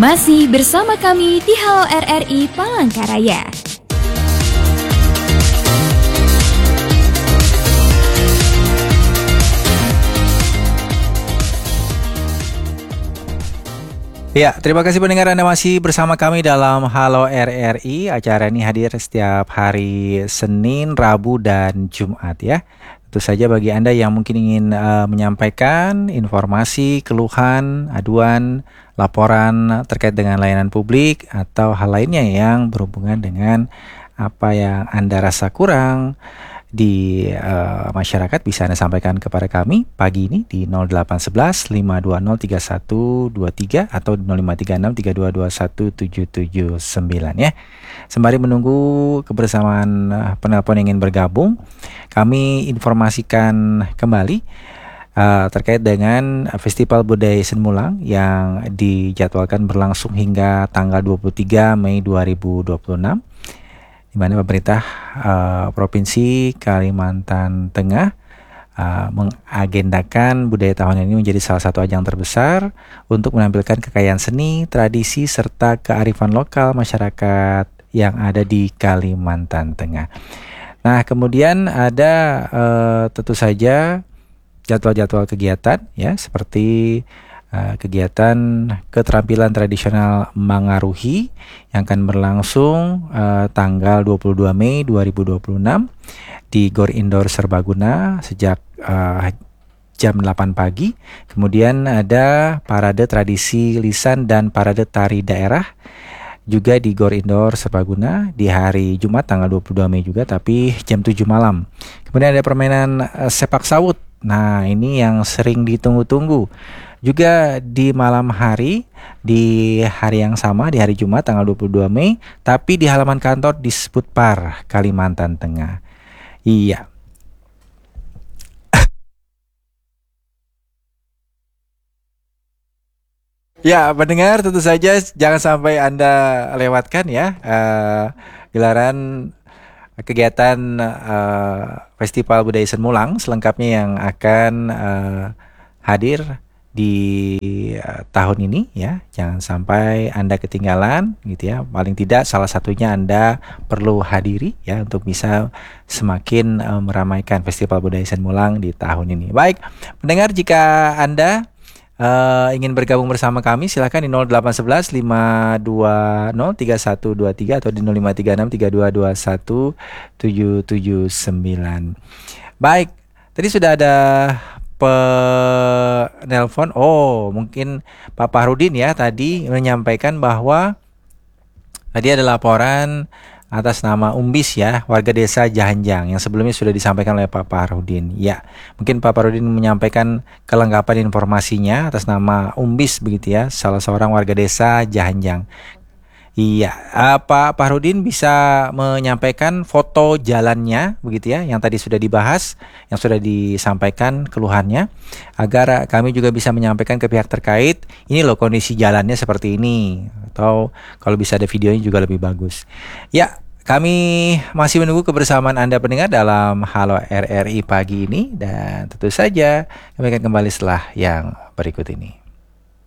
Masih bersama kami di Halo RRI Palangkaraya. Ya, terima kasih pendengar, Anda masih bersama kami dalam Halo RRI. Acara ini hadir setiap hari Senin, Rabu, dan Jumat ya. Tentu saja bagi Anda yang mungkin ingin menyampaikan informasi, keluhan, aduan, laporan terkait dengan layanan publik atau hal lainnya yang berhubungan dengan apa yang Anda rasa kurang di masyarakat, bisa Anda sampaikan kepada kami pagi ini di 0811 520 3123 atau 0536 3221 779 ya. Sembari menunggu kebersamaan penelpon yang ingin bergabung, kami informasikan kembali terkait dengan Festival Budaya Semulang yang dijadwalkan berlangsung hingga tanggal 23 Mei 2026, di mana pemerintah Provinsi Kalimantan Tengah mengagendakan budaya tahunan ini menjadi salah satu ajang terbesar untuk menampilkan kekayaan seni, tradisi, serta kearifan lokal masyarakat yang ada di Kalimantan Tengah. Nah, kemudian ada tentu saja jadwal-jadwal kegiatan ya, seperti kegiatan keterampilan tradisional Mangaruhi yang akan berlangsung tanggal 22 Mei 2026 di Gor Indoor Serbaguna sejak jam 8 pagi. Kemudian ada parade tradisi lisan dan parade tari daerah juga di Gor Indoor Serbaguna di hari Jumat tanggal 22 Mei juga, tapi jam 7 malam. Kemudian ada permainan sepak sawut. Nah, ini yang sering ditunggu-tunggu. Juga di malam hari, di hari yang sama, di hari Jumat tanggal 22 Mei, tapi di halaman kantor di Sputpar, Kalimantan Tengah. Iya. Ya, pendengar, tentu saja jangan sampai Anda lewatkan ya gelaran kegiatan Festival Budaya Semulang selengkapnya yang akan hadir di tahun ini ya. Jangan sampai Anda ketinggalan gitu ya. Paling tidak salah satunya Anda perlu hadiri ya untuk bisa semakin meramaikan Festival Budaya Semulang di tahun ini. Baik, pendengar, jika Anda ingin bergabung bersama kami, silakan di 0811 520 3123 atau di 0536 3221 779. Baik, tadi sudah ada penelpon. Oh, mungkin Pak Pahrudin ya tadi menyampaikan bahwa tadi ada laporan atas nama Umbis ya, warga desa Jahanjang, yang sebelumnya sudah disampaikan oleh Pak Pahrudin. Ya, mungkin Pak Pahrudin menyampaikan kelengkapan informasinya atas nama Umbis begitu ya, salah seorang warga desa Jahanjang. Iya, Pak Pahrudin bisa menyampaikan foto jalannya begitu ya, yang tadi sudah dibahas, yang sudah disampaikan keluhannya, agar kami juga bisa menyampaikan ke pihak terkait, ini loh kondisi jalannya seperti ini, atau kalau bisa ada videonya juga lebih bagus. Ya, kami masih menunggu kebersamaan Anda pendengar dalam Halo RRI pagi ini, dan tentu saja kami akan kembali setelah yang berikut ini.